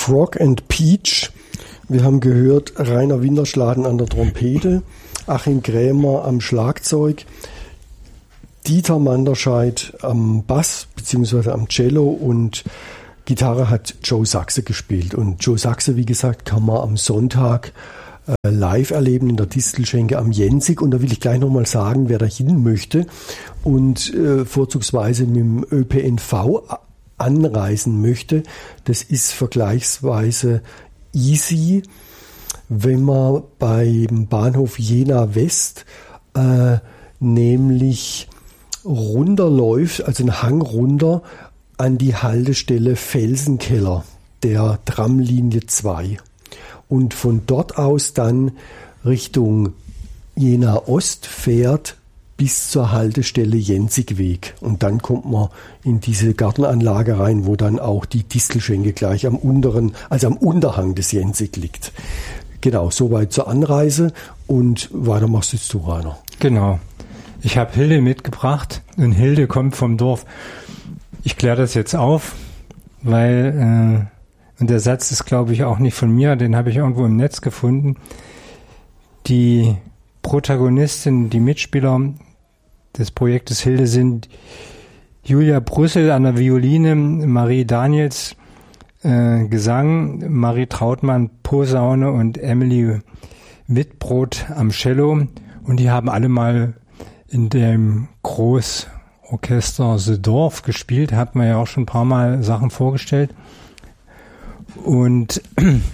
Frog and Peach. Wir haben gehört Rainer Winterschladen an der Trompete, Achim Krämer am Schlagzeug, Dieter Manderscheid am Bass bzw. am Cello und Gitarre hat Joe Sachse gespielt. Und Joe Sachse, wie gesagt, kann man am Sonntag live erleben in der Distelschenke am Jensig. Und da will ich gleich nochmal sagen, wer da hin möchte und vorzugsweise mit dem ÖPNV anreisen möchte. Das ist vergleichsweise easy, wenn man beim Bahnhof Jena West nämlich runterläuft, also einen Hang runter an die Haltestelle Felsenkeller der Tramlinie 2 und von dort aus dann Richtung Jena Ost fährt bis zur Haltestelle Jenzigweg und dann kommt man in diese Gartenanlage rein, wo dann auch die Distelschenke gleich am Unterhang des Jenzig liegt. Genau, soweit zur Anreise und weiter machst jetzt du, Rainer. Genau. Ich habe Hilde mitgebracht und Hilde kommt vom Dorf. Ich kläre das jetzt auf, weil, und der Satz ist, glaube ich, auch nicht von mir, den habe ich irgendwo im Netz gefunden. Die Protagonistin, die Mitspieler des Projektes Hilde sind Julia Brüssel an der Violine, Marie Daniels Gesang, Marie Trautmann Posaune und Emily Wittbrot am Cello. Und die haben alle mal in dem Großorchester The Dorf gespielt, hat man ja auch schon ein paar Mal Sachen vorgestellt. Und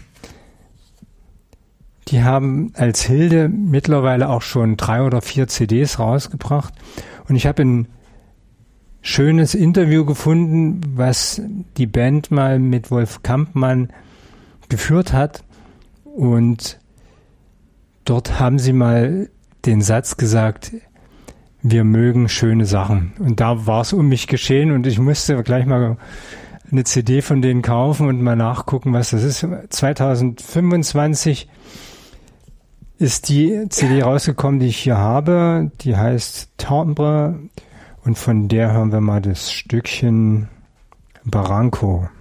die haben als Hilde mittlerweile auch schon 3 oder 4 CDs rausgebracht. Und ich habe ein schönes Interview gefunden, was die Band mal mit Wolf Kampmann geführt hat. Und dort haben sie mal den Satz gesagt, wir mögen schöne Sachen. Und da war es um mich geschehen und ich musste gleich mal eine CD von denen kaufen und mal nachgucken, was das ist. 2025 ist die CD rausgekommen, die ich hier habe. Die heißt Timbre und von der hören wir mal das Stückchen Barranco.